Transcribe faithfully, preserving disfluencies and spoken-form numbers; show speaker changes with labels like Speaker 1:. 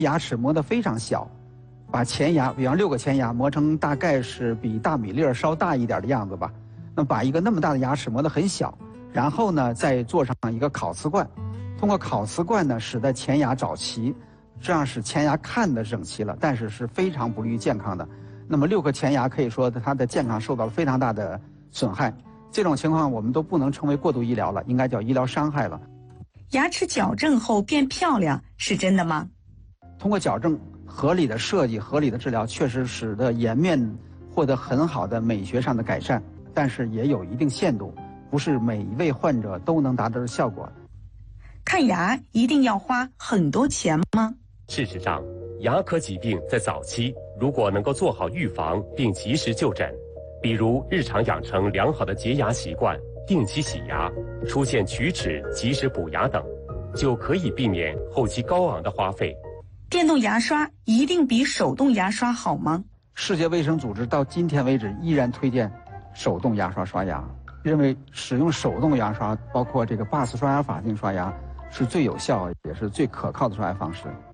Speaker 1: 牙齿磨得非常小，把前牙，比方六个前牙磨成大概是比大米粒儿稍大一点的样子吧。那么把一个那么大的牙齿磨得很小，然后呢再做上一个烤瓷冠，通过烤瓷冠呢使得前牙找齐，这样使前牙看得整齐了，但是是非常不利于健康的。那么六颗前牙可以说它的健康受到了非常大的损害，这种情况我们都不能称为过度医疗了，应该叫医疗伤害了。
Speaker 2: 牙齿矫正后变漂亮是真的吗？
Speaker 1: 通过矫正合理的设计、合理的治疗，确实使得颜面获得很好的美学上的改善，但是也有一定限度，不是每一位患者都能达到的效果。
Speaker 2: 看牙一定要花很多钱吗？
Speaker 3: 事实上，牙科疾病在早期如果能够做好预防并及时就诊，比如日常养成良好的洁牙习惯，定期洗牙，出现龋齿及时补牙等，就可以避免后期高昂的花费。
Speaker 2: 电动牙刷一定比手动牙刷好吗？
Speaker 1: 世界卫生组织到今天为止依然推荐手动牙刷刷牙，认为使用手动牙刷，包括这个 B A S 刷牙法进行刷牙，是最有效也是最可靠的刷牙方式。